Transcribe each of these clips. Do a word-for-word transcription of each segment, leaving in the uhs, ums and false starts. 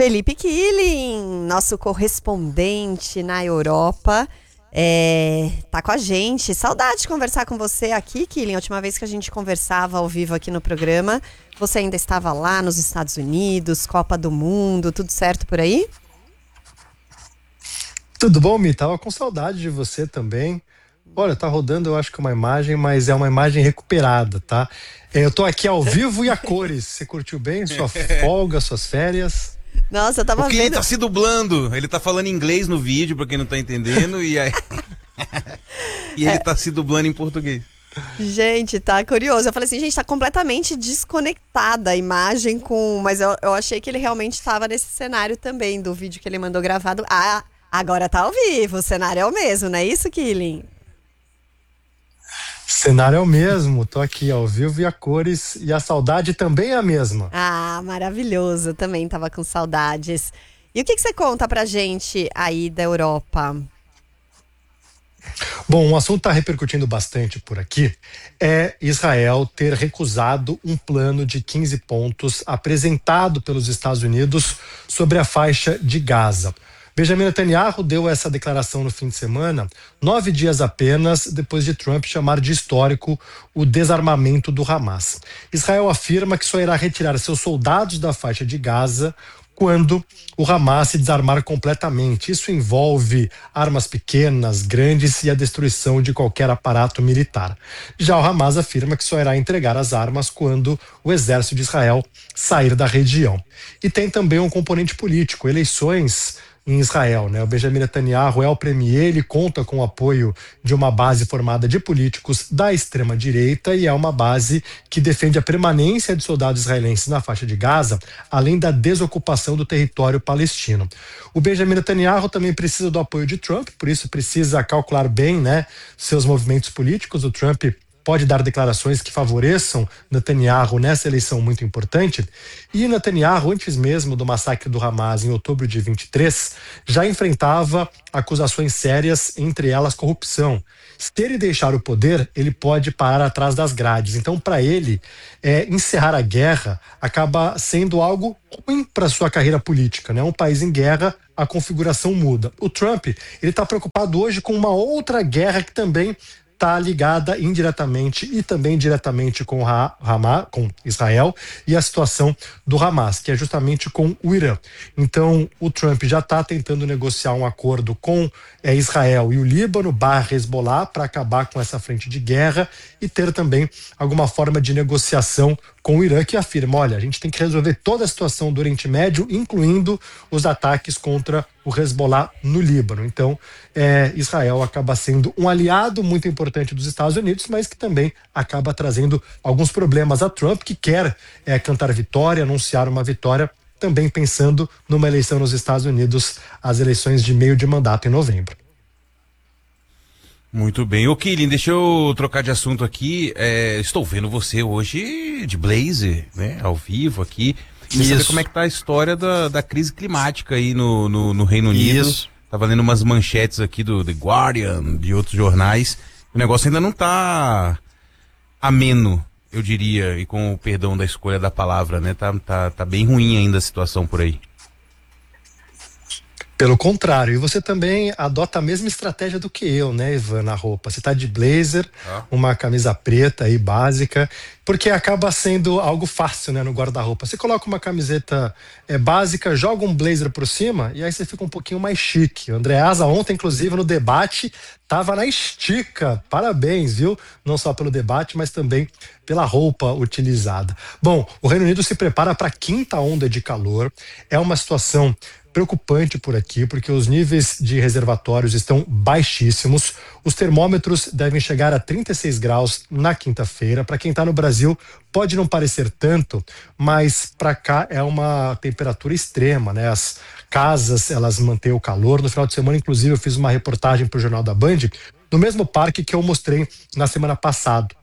Felipe Killing, nosso correspondente na Europa, é, tá com a gente. Saudade de conversar com você aqui, Killing. A última vez que a gente conversava ao vivo aqui no programa, você ainda estava lá nos Estados Unidos, Copa do Mundo, tudo certo por aí? Tudo bom, Mi? Tava com saudade de você também. Olha, tá rodando, eu acho que uma imagem, mas é uma imagem recuperada, tá? Eu tô aqui ao vivo e a cores. Você curtiu bem sua folga, suas férias? Nossa, eu tava Porque vendo... ele tá se dublando, ele tá falando inglês no vídeo, pra quem não tá entendendo, e aí... e ele é. tá se dublando em português. Gente, tá curioso. Eu falei assim, gente, tá completamente desconectada a imagem com... Mas eu, eu achei que ele realmente estava nesse cenário também, do vídeo que ele mandou gravado. Ah, agora tá ao vivo, o cenário é o mesmo, não é isso, Killing? Cenário é o mesmo, tô aqui ao vivo e a cores, e a saudade também é a mesma. Ah, maravilhoso, também tava com saudades. E o que, que você conta pra gente aí da Europa? Bom, um assunto está repercutindo bastante por aqui é Israel ter recusado um plano de quinze pontos apresentado pelos Estados Unidos sobre a faixa de Gaza. Benjamin Netanyahu deu essa declaração no fim de semana, nove dias apenas depois de Trump chamar de histórico o desarmamento do Hamas. Israel afirma que só irá retirar seus soldados da faixa de Gaza quando o Hamas se desarmar completamente. Isso envolve armas pequenas, grandes e a destruição de qualquer aparato militar. Já o Hamas afirma que só irá entregar as armas quando o exército de Israel sair da região. E tem também um componente político, eleições em Israel, né? O Benjamin Netanyahu é o premier, ele conta com o apoio de uma base formada de políticos da extrema-direita e é uma base que defende a permanência de soldados israelenses na faixa de Gaza, além da desocupação do território palestino. O Benjamin Netanyahu também precisa do apoio de Trump, por isso precisa calcular bem, né, seus movimentos políticos. O Trump pode dar declarações que favoreçam Netanyahu nessa eleição muito importante. E Netanyahu, antes mesmo do massacre do Hamas em outubro de vinte e três, já enfrentava acusações sérias, entre elas corrupção. Se ele deixar o poder, ele pode parar atrás das grades. Então, para ele, é, encerrar a guerra acaba sendo algo ruim para sua carreira política, né? Um país em guerra, a configuração muda. O Trump, ele está preocupado hoje com uma outra guerra que também está ligada indiretamente e também diretamente com, ha Hamas, com Israel e a situação do Hamas, que é justamente com o Irã. Então, o Trump já está tentando negociar um acordo com é, Israel e o Líbano, barra Hezbollah, para acabar com essa frente de guerra e ter também alguma forma de negociação com o Irã, que afirma, olha, a gente tem que resolver toda a situação do Oriente Médio, incluindo os ataques contra o Hezbollah no Líbano. Então, é, Israel acaba sendo um aliado muito importante dos Estados Unidos, mas que também acaba trazendo alguns problemas a Trump, que quer é, cantar vitória, anunciar uma vitória, também pensando numa eleição nos Estados Unidos, as eleições de meio de mandato em novembro. Muito bem. Ô, Killing, deixa eu trocar de assunto aqui. É, estou vendo você hoje de blazer, né? Ao vivo aqui. Queria saber como é que tá a história da, da crise climática aí no, no, no Reino Unido. Isso. Tava lendo umas manchetes aqui do The Guardian, de outros jornais. O negócio ainda não tá ameno, eu diria, e com o perdão da escolha da palavra, né? Tá, tá, tá bem ruim ainda a situação por aí. Pelo contrário, e você também adota a mesma estratégia do que eu, né, Ivan, na roupa. Você tá de blazer, ah. uma camisa preta aí, básica, porque acaba sendo algo fácil, né, no guarda-roupa. Você coloca uma camiseta é, básica, joga um blazer por cima e aí você fica um pouquinho mais chique. O Andreasa ontem, inclusive, no debate, tava na estica. Parabéns, viu? Não só pelo debate, mas também pela roupa utilizada. Bom, o Reino Unido se prepara para a quinta onda de calor. É uma situação preocupante por aqui, porque os níveis de reservatórios estão baixíssimos. Os termômetros devem chegar a trinta e seis graus na quinta-feira. Para quem está no Brasil, pode não parecer tanto, mas para cá é uma temperatura extrema, né? As casas, elas mantêm o calor. No final de semana, inclusive, eu fiz uma reportagem para o Jornal da Band, no mesmo parque que eu mostrei na semana passada,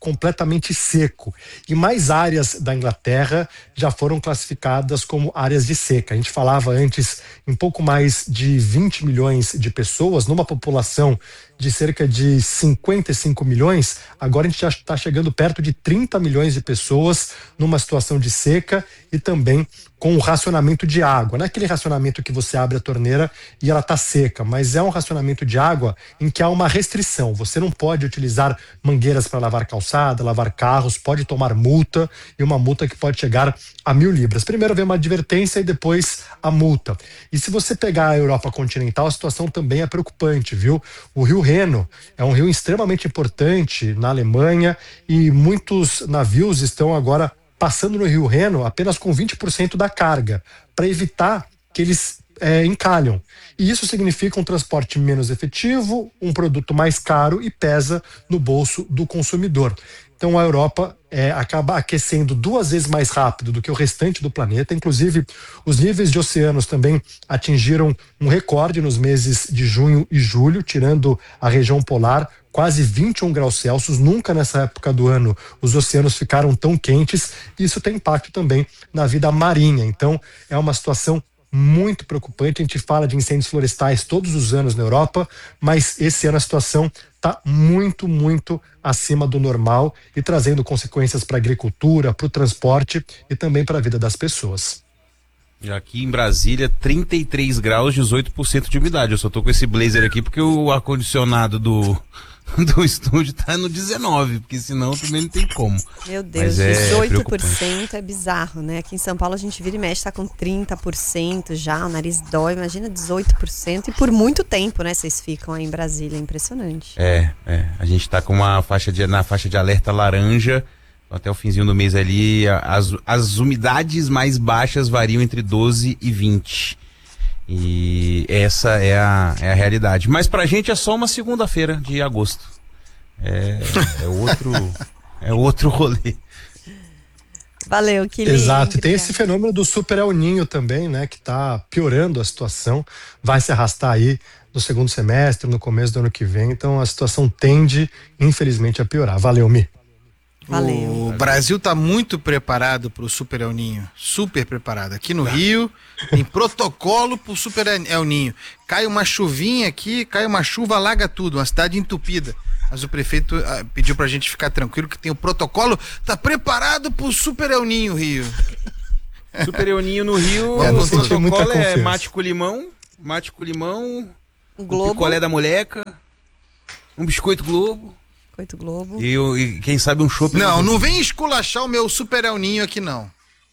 completamente seco. E mais áreas da Inglaterra já foram classificadas como áreas de seca. A gente falava antes em pouco mais de vinte milhões de pessoas, numa população de cerca de cinquenta e cinco milhões, agora a gente já está chegando perto de trinta milhões de pessoas numa situação de seca e também com o racionamento de água. Não é aquele racionamento que você abre a torneira e ela está seca, mas é um racionamento de água em que há uma restrição. Você não pode utilizar mangueiras para lavar calçada, lavar carros, pode tomar multa, e uma multa que pode chegar a mil libras. Primeiro vem uma advertência e depois a multa. E se você pegar a Europa continental, a situação também é preocupante, viu? O rio Reno é um rio extremamente importante na Alemanha e muitos navios estão agora passando no rio Reno apenas com vinte por cento da carga, para evitar que eles é, encalham. E isso significa um transporte menos efetivo, um produto mais caro e pesa no bolso do consumidor. Então a Europa é, acaba aquecendo duas vezes mais rápido do que o restante do planeta. Inclusive, os níveis de oceanos também atingiram um recorde nos meses de junho e julho, tirando a região polar, quase vinte e um graus Celsius. Nunca nessa época do ano os oceanos ficaram tão quentes. Isso tem impacto também na vida marinha. Então é uma situação muito preocupante. A gente fala de incêndios florestais todos os anos na Europa, mas esse ano a situação está muito, muito acima do normal e trazendo consequências para a agricultura, para o transporte e também para a vida das pessoas. Aqui em Brasília, trinta e três graus, dezoito por cento de umidade. Eu só tô com esse blazer aqui porque o ar-condicionado do, do estúdio tá no dezenove, porque senão também não tem como. Meu Deus, é dezoito por cento é bizarro, né? Aqui em São Paulo a gente vira e mexe, tá com trinta por cento já, o nariz dói, imagina dezoito por cento e por muito tempo, né? Vocês ficam aí em Brasília, é impressionante. É, é, a gente tá com uma faixa de, na faixa de alerta laranja, até o finzinho do mês ali, as, as umidades mais baixas variam entre doze e vinte. E essa é a, é a realidade. Mas pra gente é só uma segunda-feira de agosto. É, é outro é outro rolê. Valeu, que lindo. Exato, e tem esse fenômeno do super El Ninho também, né, que tá piorando a situação, vai se arrastar aí no segundo semestre, no começo do ano que vem, então a situação tende, infelizmente, a piorar. Valeu, Mi. Valeu. O Brasil está muito preparado para o Super El Ninho, super preparado. Aqui no Rio tem protocolo para o Super El Ninho. Cai uma chuvinha aqui, cai uma chuva, alaga tudo, uma cidade entupida. Mas o prefeito ah, pediu pra gente ficar tranquilo que tem o protocolo, tá preparado pro Super El Ninho, Rio. Super El Ninho no Rio, é, o protocolo é mate com limão, mate com limão, um Globo. picolé da moleca, um biscoito Globo. Biscoito Globo. E, e quem sabe um chopp. Não, não vem esculachar o meu Super El Ninho aqui, não.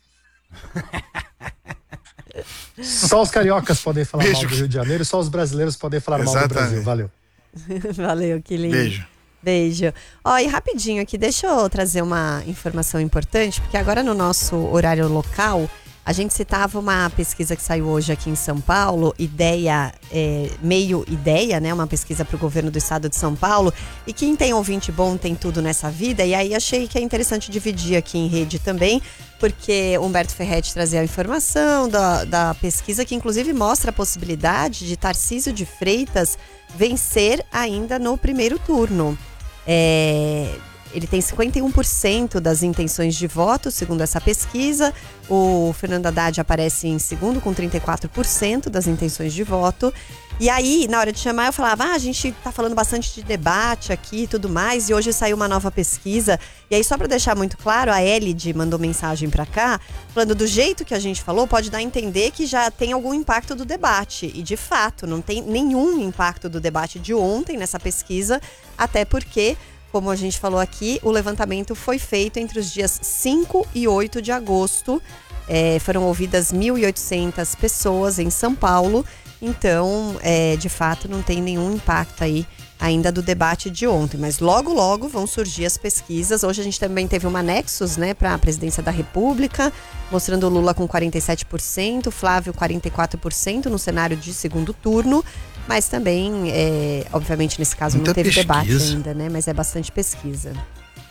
Só os cariocas podem falar Beijo. mal do Rio de Janeiro, só os brasileiros podem falar Exatamente. mal do Brasil. Valeu. Valeu, que lindo. Beijo. Beijo. Ó, e rapidinho aqui, deixa eu trazer uma informação importante, porque agora no nosso horário local, a gente citava uma pesquisa que saiu hoje aqui em São Paulo, ideia, é, meio ideia, né? Uma pesquisa para o governo do estado de São Paulo. E quem tem ouvinte bom tem tudo nessa vida. E aí achei que é interessante dividir aqui em rede também, porque Humberto Ferretti trazia a informação da, da pesquisa, que inclusive mostra a possibilidade de Tarcísio de Freitas vencer ainda no primeiro turno. É... Ele tem cinquenta e um por cento das intenções de voto, segundo essa pesquisa. O Fernando Haddad aparece em segundo, com trinta e quatro por cento das intenções de voto. E aí, na hora de chamar, eu falava, ah, a gente tá falando bastante de debate aqui e tudo mais, e hoje saiu uma nova pesquisa. E aí, só para deixar muito claro, a Elide mandou mensagem para cá, falando do jeito que a gente falou, pode dar a entender que já tem algum impacto do debate. E, de fato, não tem nenhum impacto do debate de ontem nessa pesquisa, até porque, como a gente falou aqui, o levantamento foi feito entre os dias cinco e oito de agosto. É, foram ouvidas mil e oitocentas pessoas em São Paulo. Então, é, de fato, não tem nenhum impacto aí ainda do debate de ontem. Mas logo, logo vão surgir as pesquisas. Hoje a gente também teve uma Nexus, né, para a presidência da República, mostrando o Lula com quarenta e sete por cento, Flávio quarenta e quatro por cento no cenário de segundo turno. Mas também, é, obviamente, nesse caso Muita não teve pesquisa. debate ainda, né? Mas é bastante pesquisa.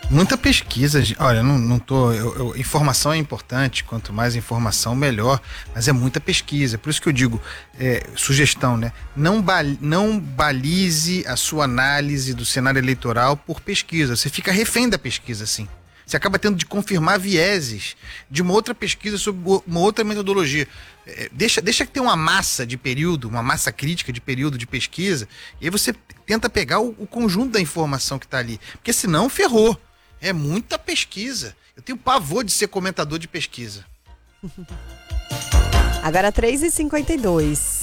Muita pesquisa, olha, não, não tô, eu, eu, informação é importante, quanto mais informação, melhor, mas é muita pesquisa, por isso que eu digo, é, sugestão, né, não, ba, não balize a sua análise do cenário eleitoral por pesquisa, você fica refém da pesquisa, assim, você acaba tendo de confirmar vieses de uma outra pesquisa sobre uma outra metodologia, é, deixa, deixa que ter uma massa de período, uma massa crítica de período de pesquisa, e aí você tenta pegar o, o conjunto da informação que está ali, porque senão ferrou. É muita pesquisa. Eu tenho pavor de ser comentador de pesquisa. Agora três e cinquenta e dois.